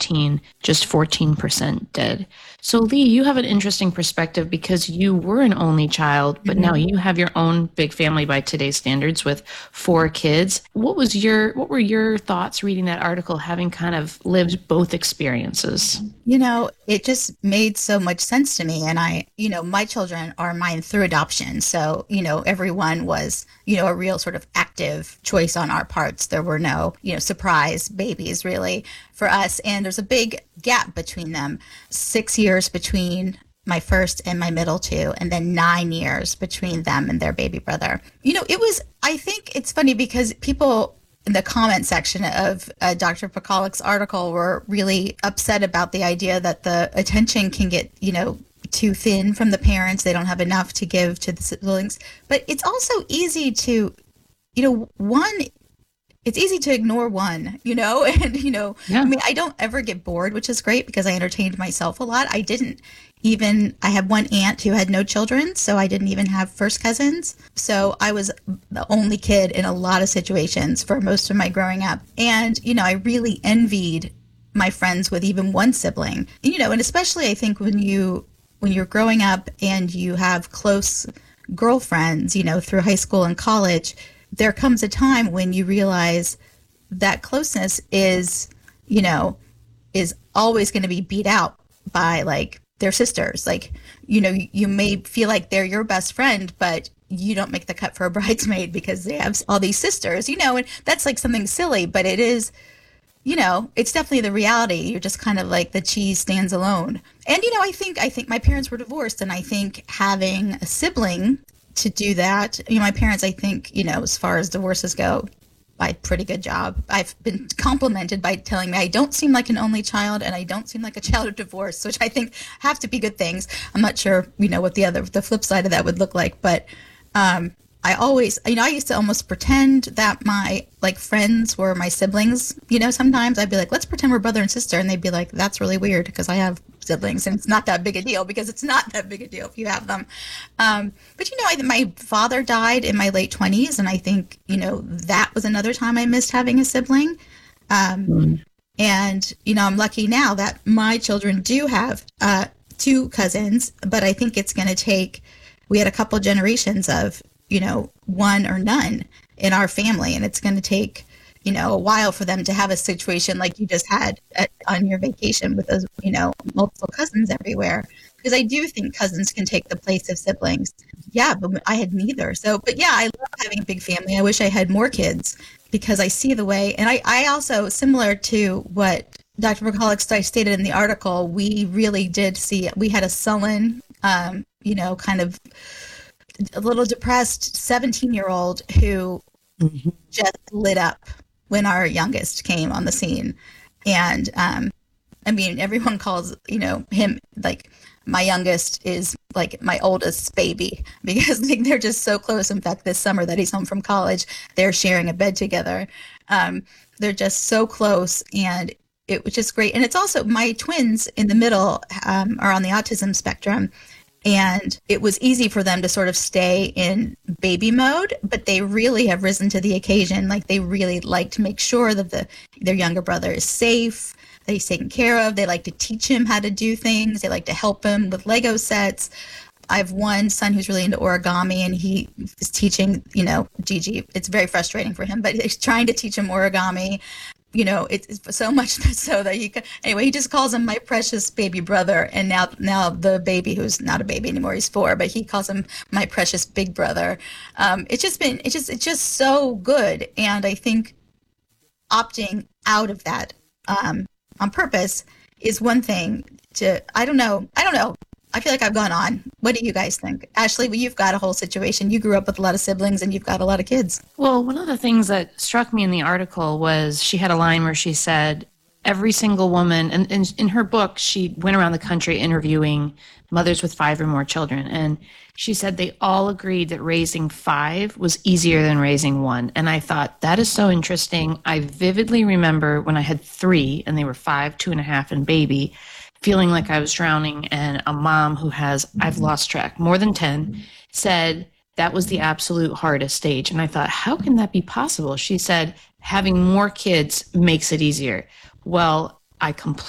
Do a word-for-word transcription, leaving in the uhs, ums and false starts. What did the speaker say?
fourteen, just fourteen percent did. So, Lee, you have an interesting perspective because you were an only child, but now Mhm. you have your own big family by today's standards with four kids. What was your what were your thoughts reading that article, having kind of lived both experiences? You know, it just made so much sense to me. And I, you know, my children are mine through adoption. So, you know, everyone was, you know, a real sort of active choice on our parts. There were no, you know, surprise babies really for us. And there's a big gap between them, six years between my first and my middle two, and then nine years between them and their baby brother. You know, it was, I think it's funny because people in the comment section of uh, Doctor Pakalik's article were really upset about the idea that the attention can get, you know, too thin from the parents. They don't have enough to give to the siblings. But it's also easy to, you know, one, it's easy to ignore one, you know, and, you know, I Yeah. mean, I don't ever get bored, which is great because I entertained myself a lot. I didn't even, I had one aunt who had no children, so I didn't even have first cousins. So I was the only kid in a lot of situations for most of my growing up. And, you know, I really envied my friends with even one sibling, you know, and especially I think when you, when you're growing up and you have close girlfriends, you know, through high school and college, there comes a time when you realize that closeness is, you know, is always going to be beat out by like their sisters. Like, you know, you may feel like they're your best friend, but you don't make the cut for a bridesmaid because they have all these sisters, you know, and that's like something silly, but it is, you know, it's definitely the reality. You're just kind of like the cheese stands alone. And, you know, I think, I think my parents were divorced, and I think having a sibling to do that, you know, my parents, I think, you know, as far as divorces go, I pretty good job. I've been complimented by telling me I don't seem like an only child and I don't seem like a child of divorce, which I think have to be good things. I'm not sure, you know, what the other, the flip side of that would look like, but um, I always, you know, I used to almost pretend that my like friends were my siblings. You know, sometimes I'd be like, let's pretend we're brother and sister. And they'd be like, that's really weird because I have siblings and it's not that big a deal because it's not that big a deal if you have them. Um, but, you know, I, my father died in my late twenties. And I think, you know, that was another time I missed having a sibling. Um, Mm. and, you know, I'm lucky now that my children do have uh, two cousins, but I think it's going to take, we had a couple generations of, you know, one or none in our family. And it's going to take, you know, a while for them to have a situation like you just had at, on your vacation with those, you know, multiple cousins everywhere. Because I do think cousins can take the place of siblings. Yeah, but I had neither. So, but yeah, I love having a big family. I wish I had more kids because I see the way. And I, I also, similar to what Doctor McCulloch stated in the article, we really did see, we had a sullen, um, you know, kind of a little depressed seventeen year old who Mhm. just lit up when our youngest came on the scene. And um, I mean, everyone calls, you know, him like my youngest is like my oldest baby because like, they're just so close. In fact, this summer that he's home from college, they're sharing a bed together. Um, they're just so close. And it was just great. And it's also my twins in the middle um, are on the autism spectrum. And it was easy for them to sort of stay in baby mode, but they really have risen to the occasion. Like they really like to make sure that the their younger brother is safe, that he's taken care of. They like to teach him how to do things. They like to help him with Lego sets. I have one son who's really into origami, and he is teaching, you know, Gigi. It's very frustrating for him, but he's trying to teach him origami. You know, it's, it's so much so that he can, anyway, he just calls him my precious baby brother. And now, now the baby, who's not a baby anymore, he's four, but he calls him my precious big brother. Um, it's just been, it's just, it's just so good. And I think opting out of that um, on purpose is one thing to, I don't know, I don't know. I feel like I've gone on. What do you guys think? Ashley, well, you've got a whole situation. You grew up with a lot of siblings and you've got a lot of kids. Well, one of the things that struck me in the article was she had a line where she said, every single woman, and, and in her book, she went around the country interviewing mothers with five or more children. And she said they all agreed that raising five was easier than raising one. And I thought, that is so interesting. I vividly remember when I had three and they were five, two and a half, and baby, feeling like I was drowning. And a mom who has, I've lost track, more than ten, said that was the absolute hardest stage. And I thought, how can that be possible? She said, having more kids makes it easier. Well, I completely